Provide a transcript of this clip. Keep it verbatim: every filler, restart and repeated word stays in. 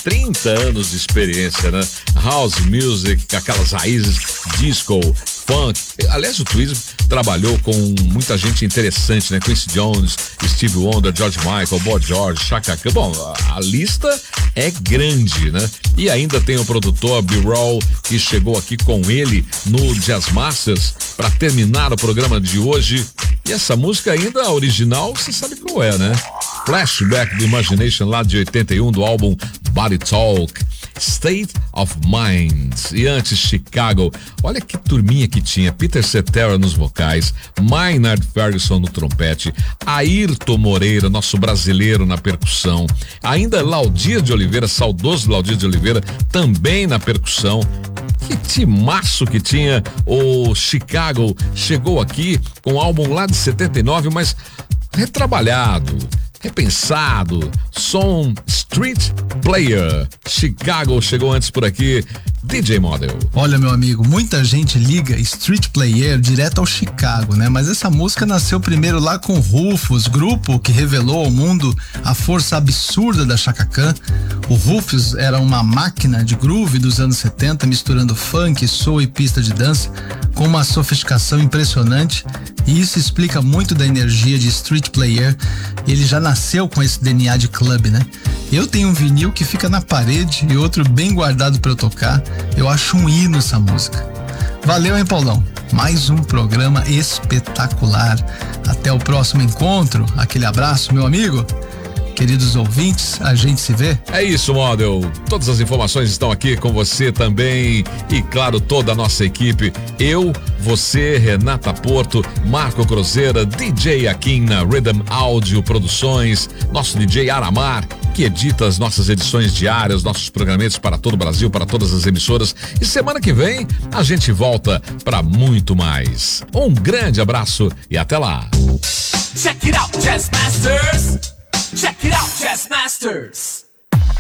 trinta anos de experiência, né? House music, com aquelas raízes disco, funk. Aliás, o Twiz trabalhou com muita gente interessante, né? Quincy Jones, Steve Wonder, George Michael, Boy George, Chaka Khan. Bom, a, a lista é grande, né? E ainda tem o produtor B-Roll, que chegou aqui com ele no Jazz Masters para terminar o programa de hoje. E essa música ainda, a original, você sabe qual é, né? Flashback do Imagination, lá de oitenta e um, do álbum Body Talk, State of Mind. E antes, Chicago. Olha que turminha que tinha: Peter Cetera nos vocais, Maynard Ferguson no trompete, Ayrton Moreira, nosso brasileiro, na percussão, ainda Laudir de Oliveira, saudoso Laudir de Oliveira, também na percussão. Que timaço que tinha o Chicago. Chegou aqui com um álbum lá de setenta e nove, mas retrabalhado, repensado, som Street Player. Chicago chegou antes por aqui. D J Model. Olha, meu amigo, muita gente liga Street Player direto ao Chicago, né? Mas essa música nasceu primeiro lá com Rufus, grupo que revelou ao mundo a força absurda da Chaka Khan. O Rufus era uma máquina de groove dos anos setenta, misturando funk, soul e pista de dança com uma sofisticação impressionante, e isso explica muito da energia de Street Player. Ele já nasceu com esse D N A de club, né? Eu tenho um vinil que fica na parede e outro bem guardado para eu tocar. Eu acho um hino essa música. Valeu, hein, Paulão? Mais um programa espetacular. Até o próximo encontro. Aquele abraço, meu amigo. Queridos ouvintes, a gente se vê. É isso, Model. Todas as informações estão aqui com você também. E claro, toda a nossa equipe. Eu, você, Renata Porto, Marco Cruzeira, D J Akin na Rhythm Audio Produções, nosso D J Aramar, que edita as nossas edições diárias, nossos programas para todo o Brasil, para todas as emissoras. E semana que vem a gente volta para muito mais. Um grande abraço e até lá. Check it out, Jazz Masters. Check it out, Jazz Masters.